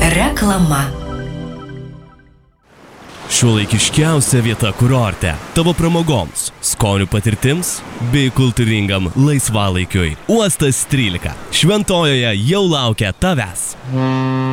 Reklama. Šiuolaikiškiausia vieta kurorte tavo pramogoms, skonių patirtims bei kultūringam laisvalaikiui. Uostas 13 Šventojoje jau laukia tavęs.